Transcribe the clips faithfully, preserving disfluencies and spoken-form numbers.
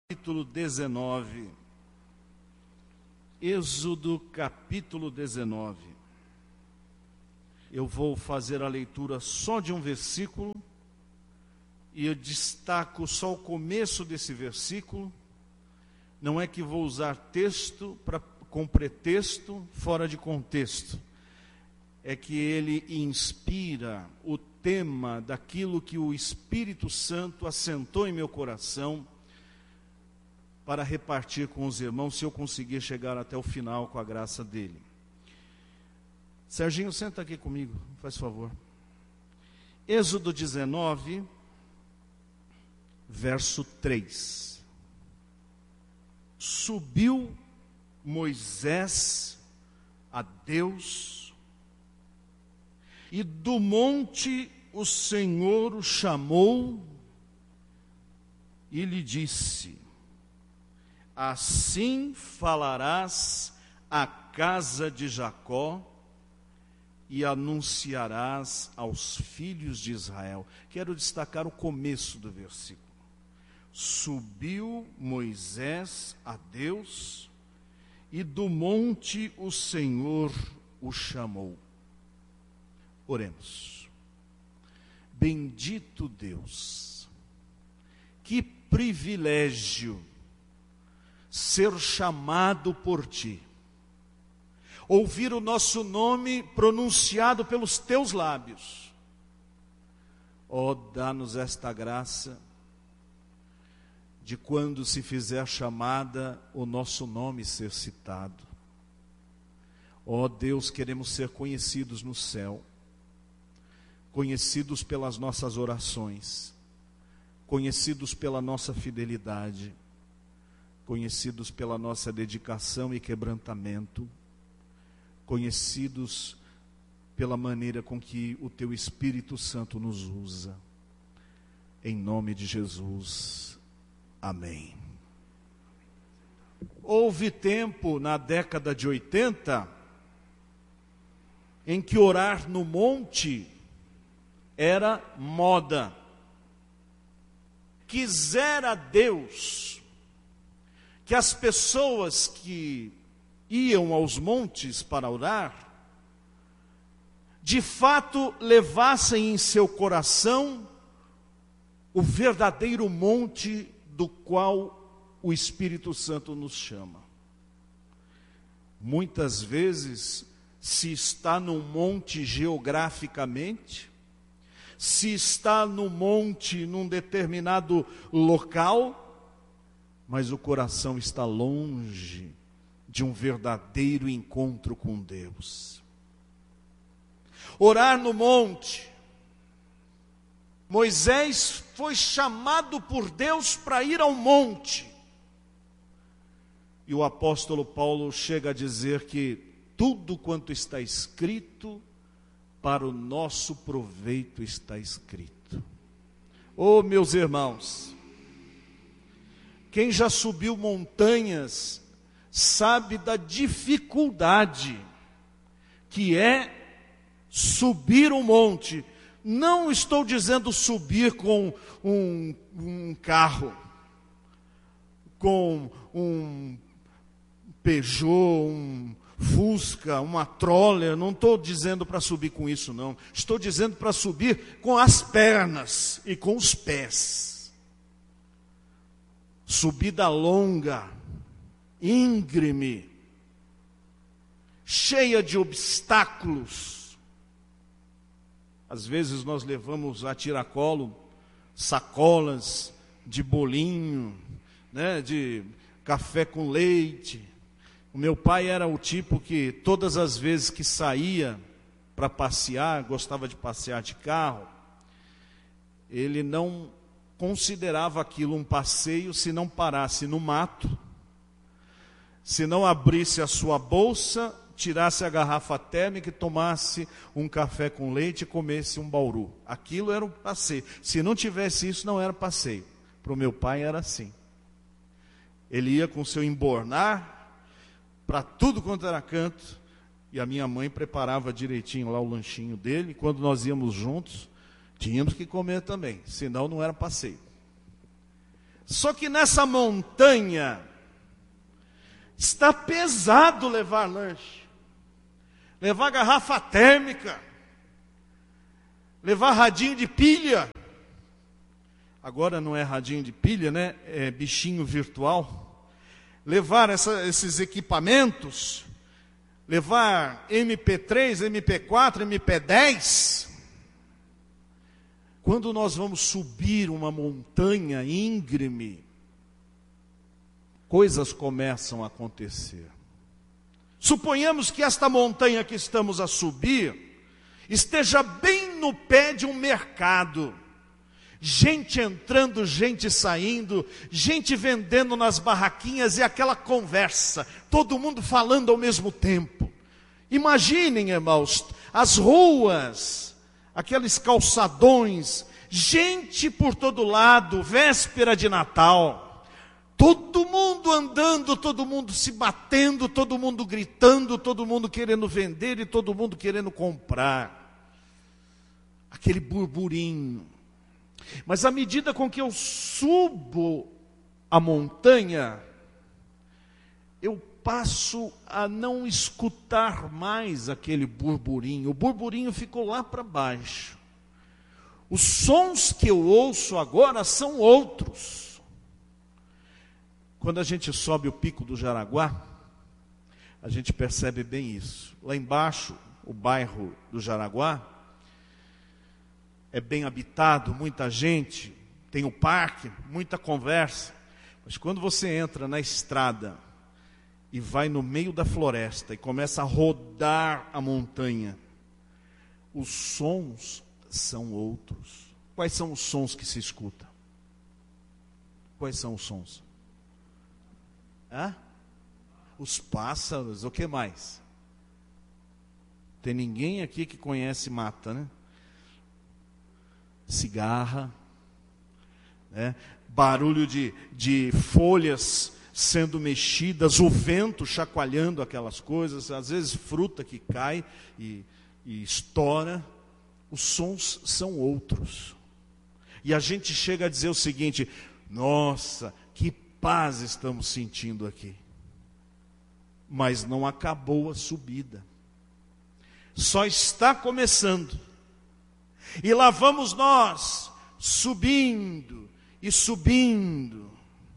Capítulo dezenove. Êxodo capítulo dezenove. Eu vou fazer a leitura só de um versículo e eu destaco só o começo desse versículo. Não é que vou usar texto pra, com pretexto fora de contexto. É que ele inspira o tema daquilo que o Espírito Santo assentou em meu coração para repartir com os irmãos, se eu conseguir chegar até o final com a graça dele. Serginho, senta aqui comigo, faz favor. Êxodo dezenove, verso três. Subiu Moisés a Deus, e do monte o Senhor o chamou e lhe disse: assim falarás à casa de Jacó e anunciarás aos filhos de Israel. Quero destacar o começo do versículo. Subiu Moisés a Deus, e do monte o Senhor o chamou. Oremos. Bendito Deus, que privilégio ser chamado por ti, ouvir o nosso nome pronunciado pelos teus lábios. Ó, dá-nos esta graça de quando se fizer chamada, o nosso nome ser citado. Ó Deus, queremos ser conhecidos no céu, conhecidos pelas nossas orações, conhecidos pela nossa fidelidade, conhecidos pela nossa dedicação e quebrantamento, conhecidos pela maneira com que o Teu Espírito Santo nos usa. Em nome de Jesus, amém. Houve tempo na década de oitenta em que orar no monte era moda. Quisera Deus que as pessoas que iam aos montes para orar, de fato levassem em seu coração o verdadeiro monte do qual o Espírito Santo nos chama. Muitas vezes se está num monte geograficamente, se está no monte num determinado local, mas o coração está longe de um verdadeiro encontro com Deus. Orar no monte. Moisés foi chamado por Deus para ir ao monte. E o apóstolo Paulo chega a dizer que tudo quanto está escrito, para o nosso proveito está escrito. Oh, meus irmãos, quem já subiu montanhas sabe da dificuldade que é subir um monte. Não estou dizendo subir com um, um carro, com um Peugeot, um Fusca, uma Troller. Não estou dizendo para subir com isso, não. Estou dizendo para subir com as pernas e com os pés. Subida longa, íngreme, cheia de obstáculos. Às vezes nós levamos a tiracolo sacolas de bolinho, né, de café com leite. O meu pai era o tipo que todas as vezes que saía para passear, gostava de passear de carro, ele não considerava aquilo um passeio se não parasse no mato, se não abrisse a sua bolsa, tirasse a garrafa térmica e tomasse um café com leite e comesse um bauru. Aquilo era um passeio. Se não tivesse isso, não era passeio. Para o meu pai era assim. Ele ia com seu embornar para tudo quanto era canto, e a minha mãe preparava direitinho lá o lanchinho dele. Quando nós íamos juntos, tínhamos que comer também, senão não era passeio. Só que nessa montanha está pesado levar lanche, levar garrafa térmica, levar radinho de pilha. Agora não é radinho de pilha, né? É bichinho virtual. Levar essa, esses equipamentos, levar M P três, M P quatro, M P dez. Quando nós vamos subir uma montanha íngreme, coisas começam a acontecer. Suponhamos que esta montanha que estamos a subir esteja bem no pé de um mercado. Gente entrando, gente saindo, gente vendendo nas barraquinhas e aquela conversa, todo mundo falando ao mesmo tempo. Imaginem, irmãos, as ruas, aqueles calçadões, gente por todo lado, véspera de Natal, todo mundo andando, todo mundo se batendo, todo mundo gritando, todo mundo querendo vender e todo mundo querendo comprar. Aquele burburinho. Mas à medida com que eu subo a montanha, eu passo a não escutar mais aquele burburinho. O burburinho ficou lá para baixo. Os sons que eu ouço agora são outros. Quando a gente sobe o Pico do Jaraguá, a gente percebe bem isso. Lá embaixo, o bairro do Jaraguá é bem habitado, muita gente, tem o parque, muita conversa. Mas quando você entra na estrada e vai no meio da floresta e começa a rodar a montanha, os sons são outros. Quais são os sons que se escuta? Quais são os sons? Hã? Os pássaros, o que mais? Tem ninguém aqui que conhece mata, né? Cigarra, né? Barulho de, de folhas sendo mexidas, o vento chacoalhando aquelas coisas, às vezes fruta que cai e, e estoura. Os sons são outros. E a gente chega a dizer o seguinte: nossa, que paz estamos sentindo aqui. Mas não acabou a subida. Só está começando. E lá vamos nós, subindo e subindo.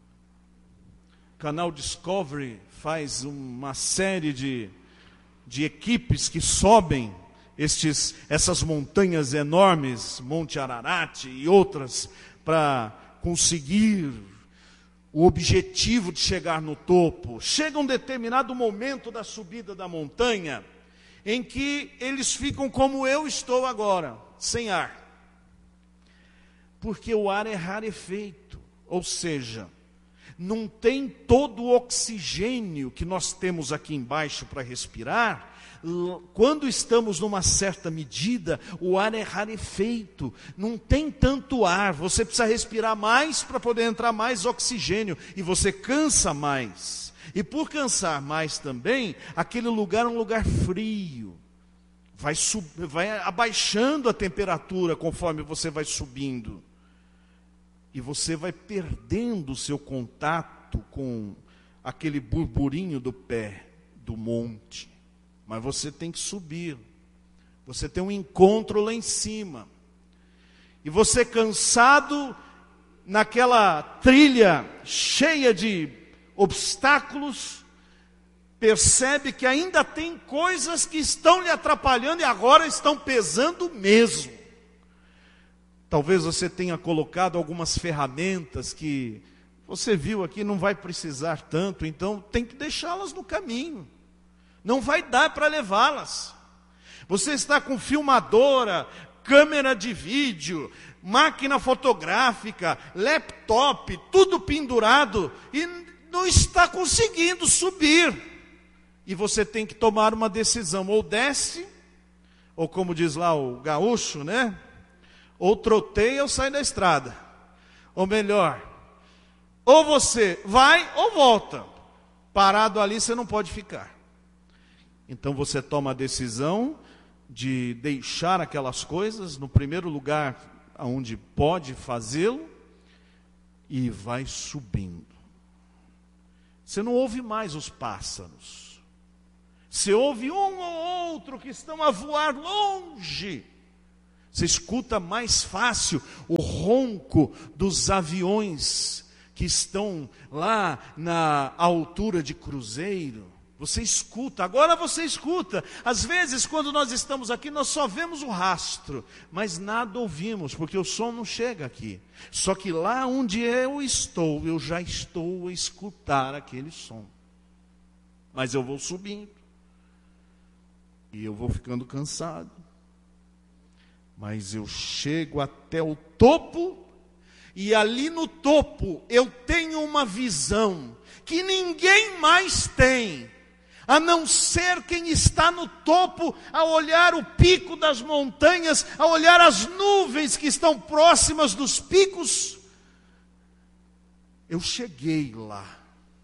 O canal Discovery faz uma série de, de equipes que sobem estes, essas montanhas enormes, Monte Ararat e outras, para conseguir o objetivo de chegar no topo. Chega um determinado momento da subida da montanha, em que eles ficam como eu estou agora, sem ar. Porque o ar é rarefeito, ou seja, não tem todo o oxigênio que nós temos aqui embaixo para respirar. Quando estamos numa certa medida, o ar é rarefeito, não tem tanto ar, você precisa respirar mais para poder entrar mais oxigênio, e você cansa mais. E por cansar mais também, aquele lugar é um lugar frio. Vai, sub, vai abaixando a temperatura conforme você vai subindo. E você vai perdendo o seu contato com aquele burburinho do pé do monte. Mas você tem que subir. Você tem um encontro lá em cima. E você cansado, naquela trilha cheia de obstáculos, percebe que ainda tem coisas que estão lhe atrapalhando e agora estão pesando mesmo. Talvez você tenha colocado algumas ferramentas que você viu aqui, não vai precisar tanto, então tem que deixá-las no caminho. Não vai dar para levá-las. Você está com filmadora, câmera de vídeo, máquina fotográfica, laptop, tudo pendurado e não está conseguindo subir. E você tem que tomar uma decisão, ou desce, ou como diz lá o gaúcho, né? Ou troteia ou sai da estrada. Ou melhor, ou você vai ou volta. Parado ali você não pode ficar. Então você toma a decisão de deixar aquelas coisas no primeiro lugar onde pode fazê-lo e vai subindo. Você não ouve mais os pássaros. Você ouve um ou outro que estão a voar longe. Você escuta mais fácil o ronco dos aviões que estão lá na altura de Cruzeiro. Você escuta, agora você escuta. Às vezes, quando nós estamos aqui, nós só vemos o rastro, mas nada ouvimos, porque o som não chega aqui. Só que lá onde eu estou, eu já estou a escutar aquele som. Mas eu vou subindo, e eu vou ficando cansado. Mas eu chego até o topo, e ali no topo eu tenho uma visão que ninguém mais tem, a não ser quem está no topo, a olhar o pico das montanhas, a olhar as nuvens que estão próximas dos picos. Eu cheguei lá,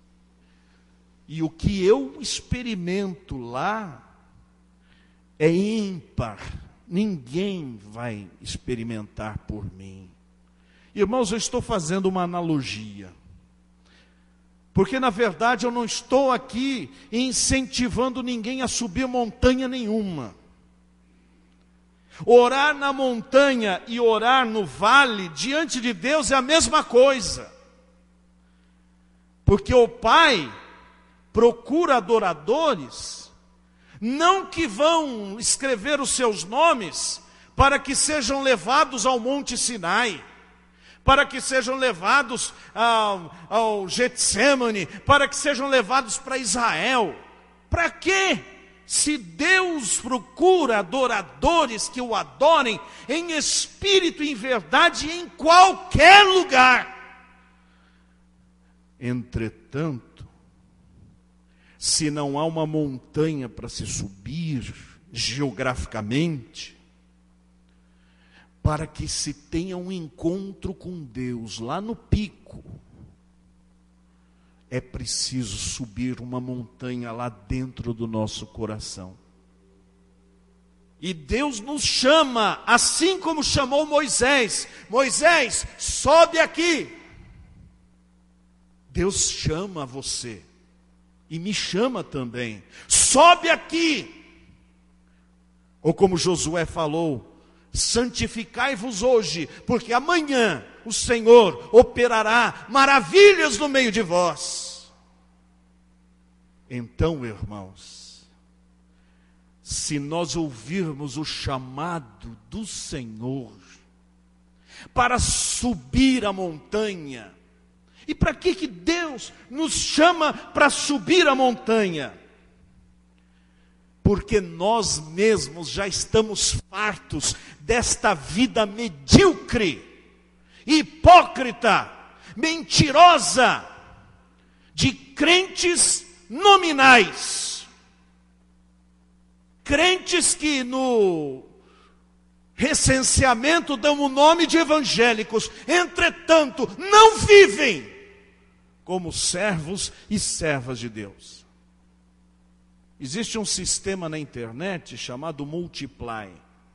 e o que eu experimento lá é ímpar. Ninguém vai experimentar por mim. Irmãos, eu estou fazendo uma analogia, porque na verdade eu não estou aqui incentivando ninguém a subir montanha nenhuma. Orar na montanha e orar no vale, diante de Deus, é a mesma coisa. Porque o Pai procura adoradores, não que vão escrever os seus nomes para que sejam levados ao Monte Sinai, para que sejam levados ao, ao Getsemane, para que sejam levados para Israel. Para quê? Se Deus procura adoradores que o adorem em espírito e em verdade em qualquer lugar. Entretanto, se não há uma montanha para se subir geograficamente, para que se tenha um encontro com Deus lá no pico, é preciso subir uma montanha lá dentro do nosso coração. E Deus nos chama, assim como chamou Moisés. Moisés, sobe aqui. Deus chama você. E me chama também. Sobe aqui. Ou como Josué falou, santificai-vos hoje, porque amanhã o Senhor operará maravilhas no meio de vós. Então, irmãos, se nós ouvirmos o chamado do Senhor para subir a montanha, e para que que Deus nos chama para subir a montanha? Porque nós mesmos já estamos fartos desta vida medíocre, hipócrita, mentirosa, de crentes nominais. Crentes que no recenseamento dão o nome de evangélicos, entretanto não vivem como servos e servas de Deus. Existe um sistema na internet chamado Multiply.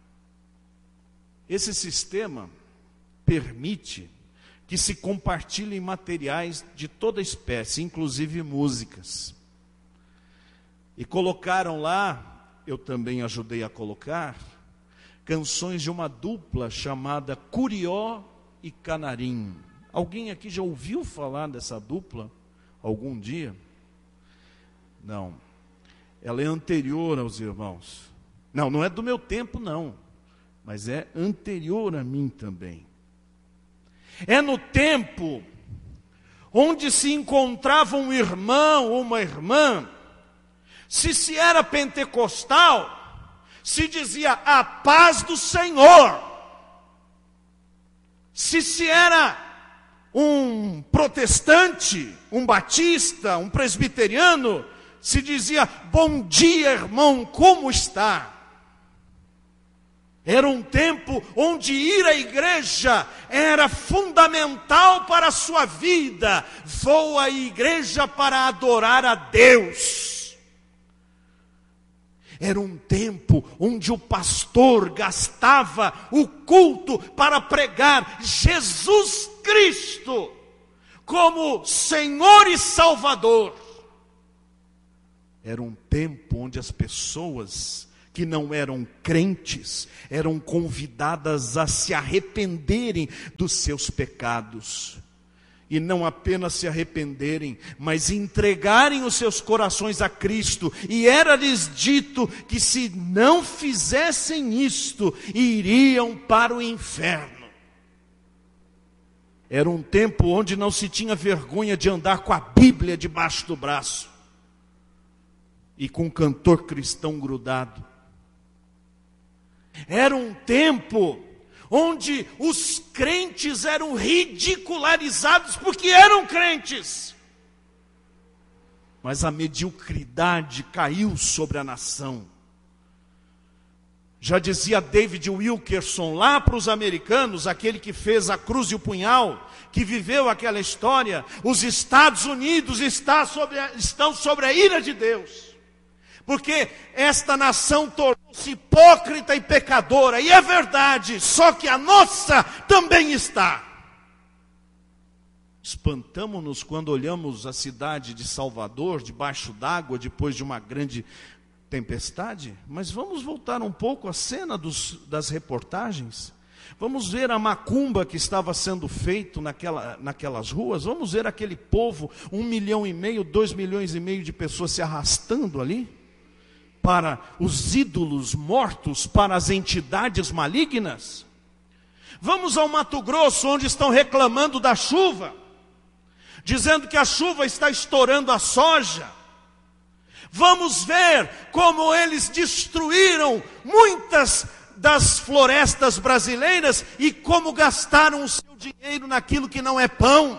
Esse sistema permite que se compartilhem materiais de toda espécie, inclusive músicas. E colocaram lá, eu também ajudei a colocar, canções de uma dupla chamada Curió e Canarim. Alguém aqui já ouviu falar dessa dupla algum dia? Não. Ela é anterior aos irmãos. Não, não é do meu tempo não, mas é anterior a mim também. É no tempo onde se encontrava um irmão ou uma irmã, se se era pentecostal, se dizia a paz do Senhor. Se se era um protestante, um batista, um presbiteriano, se dizia, bom dia irmão, como está? Era um tempo onde ir à igreja era fundamental para a sua vida. Vou à igreja para adorar a Deus. Era um tempo onde o pastor gastava o culto para pregar Jesus Cristo como Senhor e Salvador. Era um tempo onde as pessoas que não eram crentes eram convidadas a se arrependerem dos seus pecados. E não apenas se arrependerem, mas entregarem os seus corações a Cristo. E era-lhes dito que se não fizessem isto, iriam para o inferno. Era um tempo onde não se tinha vergonha de andar com a Bíblia debaixo do braço e com um cantor cristão grudado. Era um tempo onde os crentes eram ridicularizados porque eram crentes. Mas a mediocridade caiu sobre a nação. Já dizia David Wilkerson lá para os americanos, aquele que fez a cruz e o punhal, que viveu aquela história: os Estados Unidos está sobre a, estão sobre a ira de Deus. Porque esta nação tornou-se hipócrita e pecadora. E é verdade, só que a nossa também está. Espantamo-nos quando olhamos a cidade de Salvador debaixo d'água depois de uma grande tempestade. Mas vamos voltar um pouco à cena dos, das reportagens. Vamos ver a macumba que estava sendo feito naquela, naquelas ruas. Vamos ver aquele povo, um milhão e meio, dois milhões e meio de pessoas se arrastando ali para os ídolos mortos, para as entidades malignas. Vamos ao Mato Grosso, onde estão reclamando da chuva, dizendo que a chuva está estourando a soja. Vamos ver como eles destruíram muitas das florestas brasileiras e como gastaram o seu dinheiro naquilo que não é pão.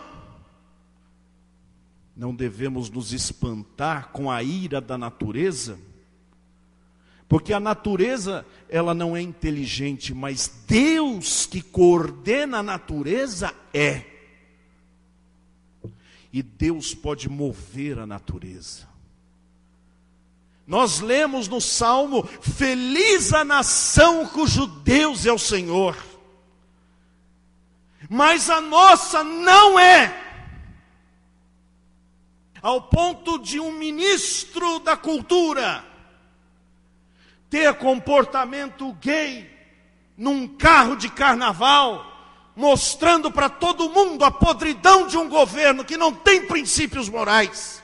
Não devemos nos espantar com a ira da natureza, porque a natureza, ela não é inteligente, mas Deus que coordena a natureza é. E Deus pode mover a natureza. Nós lemos no Salmo: feliz a nação cujo Deus é o Senhor. Mas a nossa não é. Ao ponto de um ministro da cultura ter comportamento gay num carro de carnaval, mostrando para todo mundo a podridão de um governo que não tem princípios morais.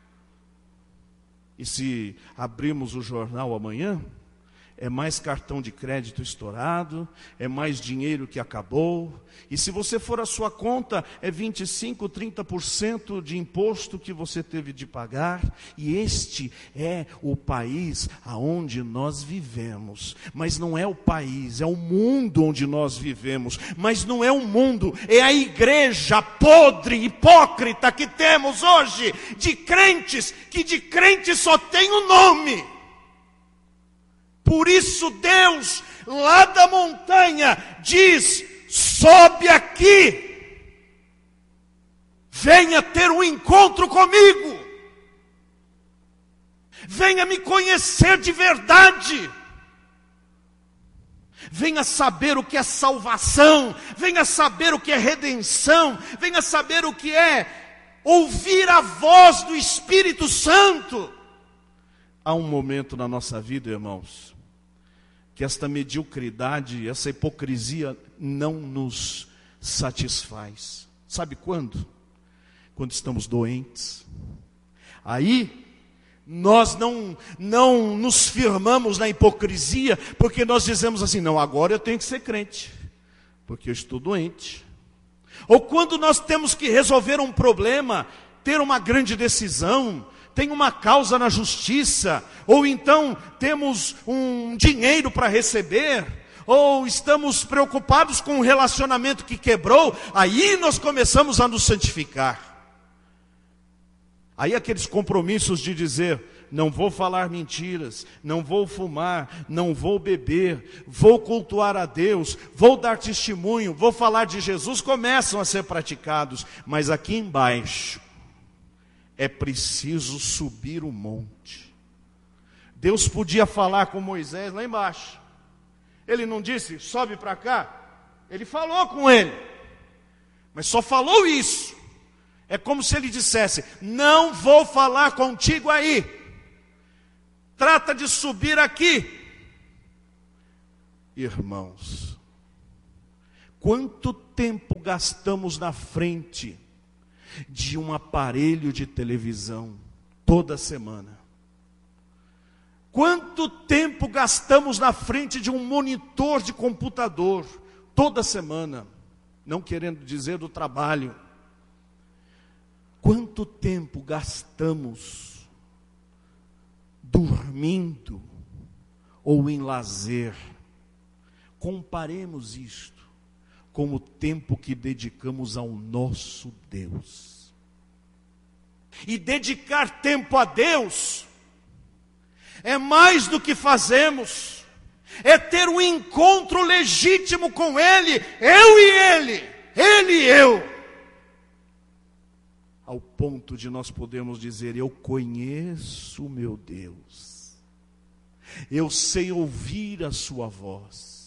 E se abrirmos o jornal amanhã, é mais cartão de crédito estourado, é mais dinheiro que acabou. E se você for à sua conta, é vinte e cinco, trinta por cento de imposto que você teve de pagar. E este é o país aonde nós vivemos. Mas não é o país, é o mundo onde nós vivemos. Mas não é o mundo, é a igreja podre, hipócrita que temos hoje, de crentes, que de crentes só tem o nome. Por isso Deus, lá da montanha, diz: sobe aqui, venha ter um encontro comigo, venha me conhecer de verdade, venha saber o que é salvação, venha saber o que é redenção, venha saber o que é ouvir a voz do Espírito Santo. Há um momento na nossa vida, irmãos, que esta mediocridade, essa hipocrisia não nos satisfaz. Sabe quando? Quando estamos doentes. Aí nós não, não nos firmamos na hipocrisia, porque nós dizemos assim: não, agora eu tenho que ser crente, porque eu estou doente. Ou quando nós temos que resolver um problema, ter uma grande decisão, tem uma causa na justiça, ou então temos um dinheiro para receber, ou estamos preocupados com um relacionamento que quebrou, aí nós começamos a nos santificar. Aí aqueles compromissos de dizer: não vou falar mentiras, não vou fumar, não vou beber, vou cultuar a Deus, vou dar testemunho, vou falar de Jesus, começam a ser praticados. Mas aqui embaixo é preciso subir o monte. Deus podia falar com Moisés lá embaixo. Ele não disse: sobe para cá. Ele falou com ele, mas só falou isso. É como se ele dissesse: não vou falar contigo aí, trata de subir aqui. Irmãos, quanto tempo gastamos na frente de um aparelho de televisão toda semana? Quanto tempo gastamos na frente de um monitor de computador toda semana? Não querendo dizer do trabalho. Quanto tempo gastamos dormindo ou em lazer? Comparemos isto com o tempo que dedicamos ao nosso Deus. E dedicar tempo a Deus é mais do que fazemos, é ter um encontro legítimo com Ele, eu e Ele, Ele e eu, ao ponto de nós podermos dizer: eu conheço o meu Deus, eu sei ouvir a sua voz,